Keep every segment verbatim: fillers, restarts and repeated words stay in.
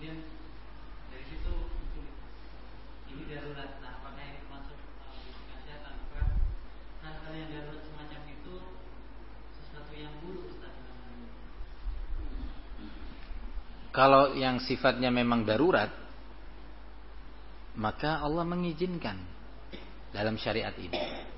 kemudian dari situ muncul ini darurat. Nah, apakah ini masuk bisikan setan? Apakah hal-hal yang darurat semacam itu sesuatu yang buruk, Ustaz? Kalau yang sifatnya memang darurat, maka Allah mengizinkan dalam syariat ini.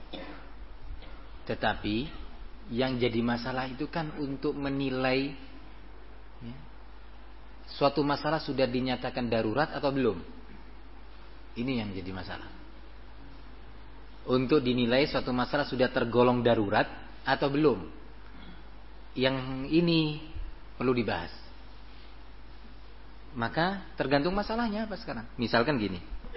Tetapi yang jadi masalah itu kan untuk menilai ya, suatu masalah sudah dinyatakan darurat atau belum. Ini yang jadi masalah. Untuk dinilai suatu masalah sudah tergolong darurat atau belum. Yang ini perlu dibahas. Maka tergantung masalahnya apa sekarang. Misalkan gini.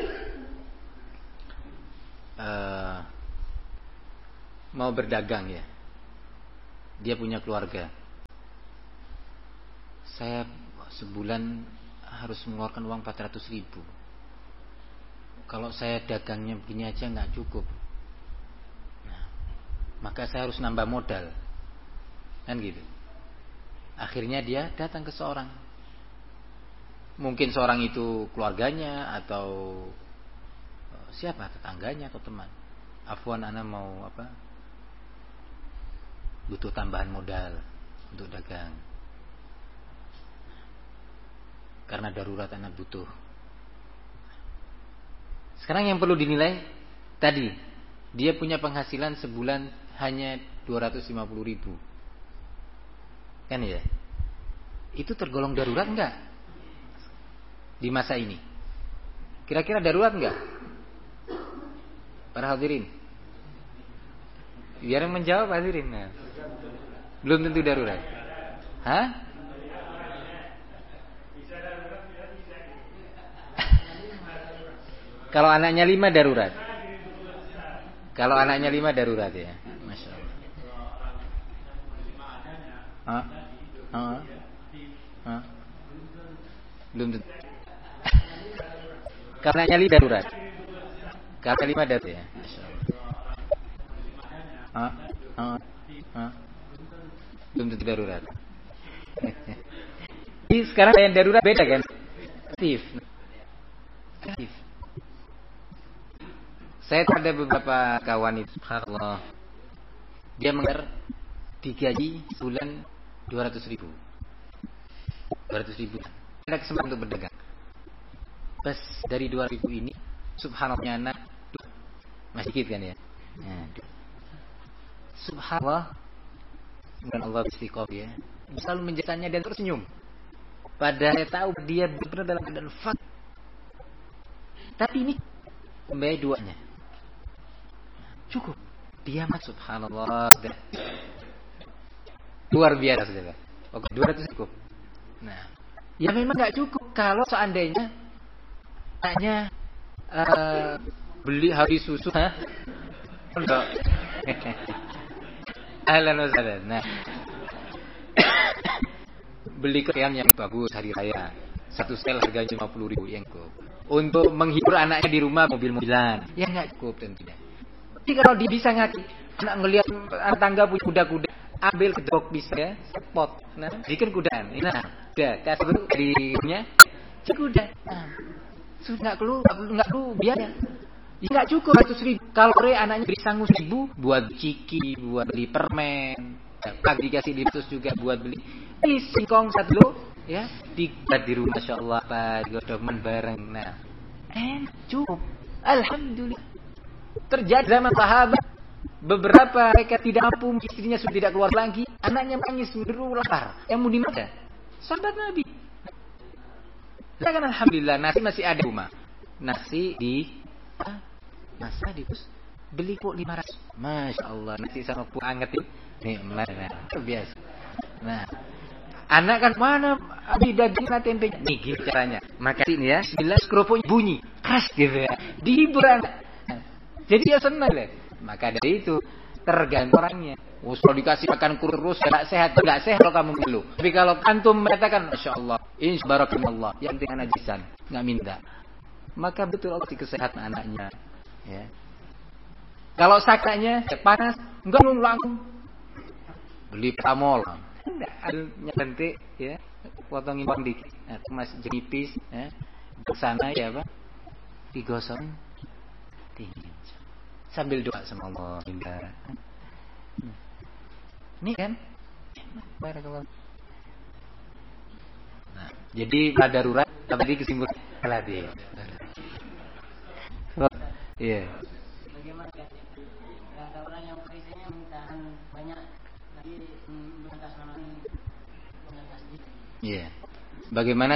Uh, mau berdagang ya, dia punya keluarga. Saya sebulan harus mengeluarkan uang empat ratus ribu. Kalau saya dagangnya begini aja nggak cukup, nah, maka saya harus nambah modal, kan gitu. Akhirnya dia datang ke seorang, mungkin seorang itu keluarganya atau siapa, tetangganya atau teman. Afwan, ana mau apa? Butuh tambahan modal untuk dagang. Karena darurat ana butuh. Sekarang yang perlu dinilai tadi, dia punya penghasilan sebulan hanya dua ratus lima puluh ribu. Kan ya? Itu tergolong darurat enggak? Di masa ini. Kira-kira darurat enggak? Para hadirin, biar yang menjawab hadirin. Nah, belum tentu darurat. Hah? Kalau anaknya lima darurat. Kalau anaknya lima darurat ya, masya Allah. Hah? Hah? Hah? Belum tentu. Kalau anaknya lima darurat. Kata lima dat ya. Hah? Hah? Hah? Belum tentu darurat. Jadi sekarang yang darurat beda kan? Aktif. Aktif. Saya ada beberapa kawan itu, subhanallah, dia mengejar digaji sebulan dua ratus ribu. dua ratus ribu. Ada kesempatan untuk berdagang. Pas dari dua ribu ini, subhanallah, anak masih sedikit kan ya. Nah, subhanallah, dan Allah istiqomah ya, selalu menjadikannya dan tersenyum. Padahal saya tahu dia benar dalam keadaan fakir. Tapi ini membayar duanya. Cukup. Dia masuk, subhanallah, sudah luar biasa sudah. Oke, dua ratus cukup. Nah, ya memang nggak cukup kalau seandainya hanya uh, beli hari susu, ha? Enggak. Ahlan wa sahlan. Nah, beli ayam yang bagus hari raya, satu sel harganya lima puluh ribu yang cukup. Untuk menghibur anaknya di rumah mobil-mobilan, ya nggak cukup tentunya. Tapi kalau dia bisa ngasih, anak ngelihat tangga punya kuda-kuda, ambil kedok bisa ya, spot, nah, bikin kudaan, nah, udah kasih dirinya, kuda, nah, sudah nggak perlu, nggak perlu biaya. Ya nggak cukup seratus ribu. Kalau anaknya beri sangu seribu buat ciki, buat beli permen, pagi dikasih dipsus juga buat beli beli singkong satu ya, dibuat di rumah, masya Allah, pak, digodok bareng. Nah, eh cukup, alhamdulillah. Terjadi zaman sahabat, beberapa mereka tidak mampu, istrinya sudah tidak keluar lagi, anaknya menangis menderu lapar, yang mau dimakan. Sahabat Nabi. Ya kan, alhamdulillah, nasi masih ada di rumah, nasi di masa dibus beli kok lima ratus, masya Allah, nasi sama pun anget ini mana biasa. Nah, anak kan mana abi daging tempe, nih gini caranya, maka ini ya, bismillah, skrofonya bunyi keras gitu ya, dihibur anak, jadi dia senang deh. Maka dari itu tergantung orangnya. Oh, kalau dikasih makan kurus nggak sehat, nggak sehat kalau kamu dulu. Tapi kalau antum mengatakan masya Allah, insya barakallah, yang penting anak jisan, nggak minta, maka betul Allah di kesehatan anaknya. Ya. Kalau sakitnya panas, enggak langsung beli pamol, enggak adilnya nanti ya potongin potong dikit nah, masih jenipis ya sana ya apa digosok dingin sambil doa sama Allah minta ini kan barakallah. Nah, jadi pada darurat tadi kesimpulan tadi. Iya. Bagaimana ya? Ada orang yang prinsipnya mintaan banyak lagi berangkat selama ini berangkat masjid. Iya. Bagaimana